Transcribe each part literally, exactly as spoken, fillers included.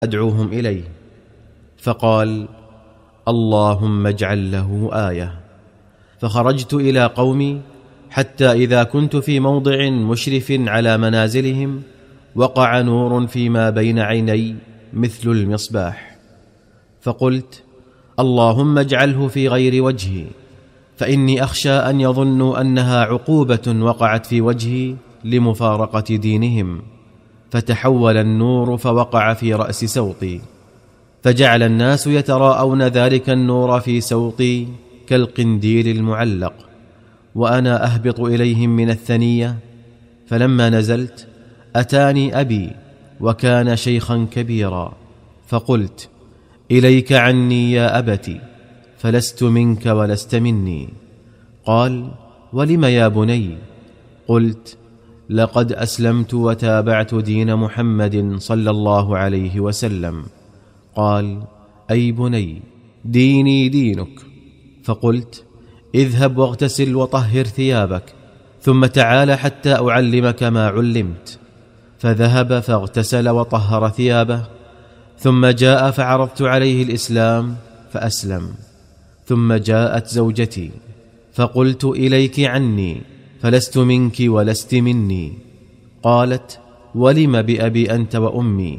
أدعوهم إليه. فقال: اللهم اجعل له آية. فخرجت إلى قومي، حتى إذا كنت في موضع مشرف على منازلهم وقع نور فيما بين عيني مثل المصباح، فقلت: اللهم اجعله في غير وجهي، فإني أخشى أن يظنوا أنها عقوبة وقعت في وجهي لمفارقة دينهم. فتحول النور فوقع في رأس سوطي، فجعل الناس يتراءون ذلك النور في سوطي كالقنديل المعلق، وأنا أهبط إليهم من الثنية. فلما نزلت أتاني أبي وكان شيخا كبيرا، فقلت: إليك عني يا أبت، فلست منك ولست مني. قال: ولم يا بني؟ قلت: لقد أسلمت وتابعت دين محمد صلى الله عليه وسلم. قال: أي بني، ديني دينك. فقلت: اذهب واغتسل وطهر ثيابك، ثم تعال حتى أعلمك ما علمت. فذهب فاغتسل وطهر ثيابه، ثم جاء فعرضت عليه الإسلام فأسلم. ثم جاءت زوجتي فقلت: إليك عني، فلست منك ولست مني. قالت: ولم بأبي أنت وأمي؟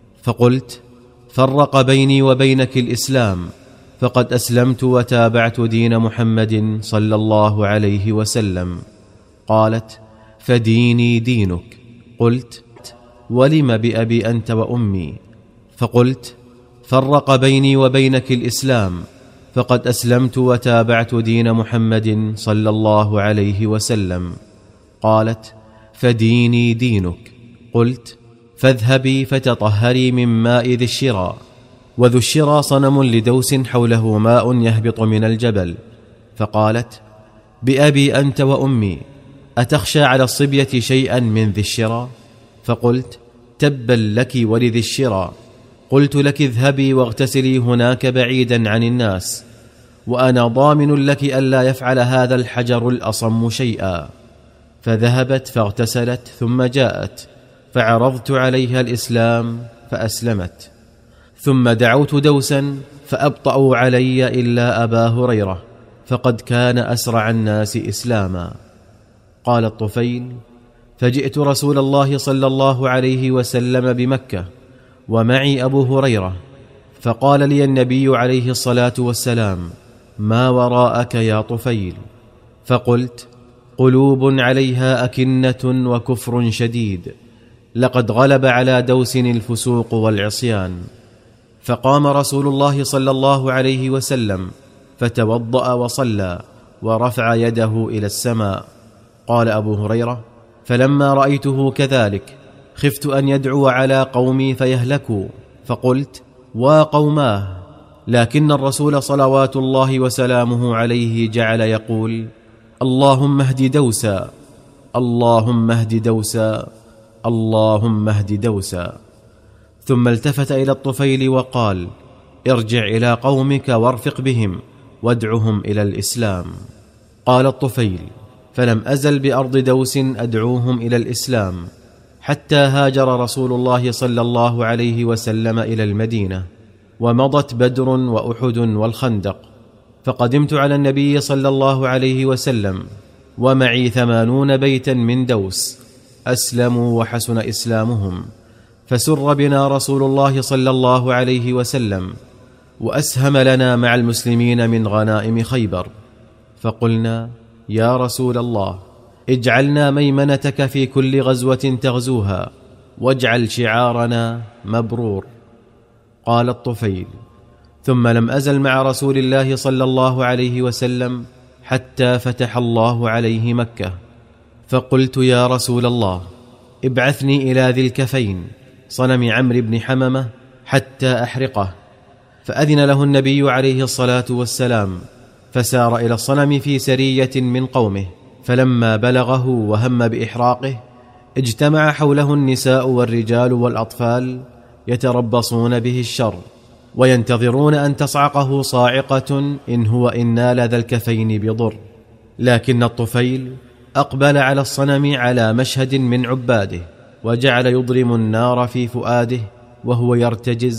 فقلت: فرق بيني وبينك الإسلام، فقد أسلمت وتابعت دين محمد صلى الله عليه وسلم. قالت: فديني دينك. قلت: ولم بأبي أنت وأمي؟ فقلت: فرق بيني وبينك الإسلام، فقد أسلمت وتابعت دين محمد صلى الله عليه وسلم. قالت: فديني دينك. قلت: فاذهبي فتطهري من ماء ذي الشرى. وذو الشرى صنم لدوس حوله ماء يهبط من الجبل. فقالت: بأبي أنت وأمي، أتخشى على الصبية شيئا من ذي الشرى؟ فقلت: تبا لك ولذي الشرى. قلت لك: اذهبي واغتسلي هناك بعيدا عن الناس، وأنا ضامن لك ألا يفعل هذا الحجر الأصم شيئا. فذهبت فاغتسلت، ثم جاءت فعرضت عليها الإسلام فأسلمت. ثم دعوت دوسا فأبطأوا علي إلا أبا هريرة، فقد كان أسرع الناس إسلاما. قال الطفيل: فجئت رسول الله صلى الله عليه وسلم بمكة ومعي أبو هريرة، فقال لي النبي عليه الصلاة والسلام: ما وراءك يا طفيل؟ فقلت: قلوب عليها أكنة وكفر شديد، لقد غلب على دوس الفسوق والعصيان. فقام رسول الله صلى الله عليه وسلم فتوضأ وصلى ورفع يده إلى السماء. قال أبو هريرة: فلما رأيته كذلك خفت أن يدعو على قومي فيهلكوا، فقلت: وقوماه. لكن الرسول صلوات الله وسلامه عليه جعل يقول: اللهم اهد دوسا، اللهم اهد دوسا، اللهم اهد دوسا. ثم التفت إلى الطفيل وقال: ارجع إلى قومك وارفق بهم وادعهم إلى الإسلام. قال الطفيل: فلم أزل بأرض دوس أدعوهم إلى الإسلام حتى هاجر رسول الله صلى الله عليه وسلم إلى المدينة، ومضت بدر وأحد والخندق. فقدمت على النبي صلى الله عليه وسلم ومعي ثمانون بيتا من دوس، أسلموا وحسن إسلامهم، فسر بنا رسول الله صلى الله عليه وسلم، وأسهم لنا مع المسلمين من غنائم خيبر. فقلنا: يا رسول الله، اجعلنا ميمنتك في كل غزوة تغزوها، واجعل شعارنا مبرور. قال الطفيل: ثم لم أزل مع رسول الله صلى الله عليه وسلم حتى فتح الله عليه مكة. فقلت: يا رسول الله، ابعثني إلى ذي الكفين صنم عمرو بن حممة حتى أحرقه. فأذن له النبي عليه الصلاة والسلام، فسار إلى الصنم في سرية من قومه، فلما بلغه وهم بإحراقه اجتمع حوله النساء والرجال والأطفال يتربصون به الشر، وينتظرون أن تصعقه صاعقة إن هو إن نال ذا الكفين بضر. لكن الطفيل أقبل على الصنم على مشهد من عباده، وجعل يضرم النار في فؤاده وهو يرتجز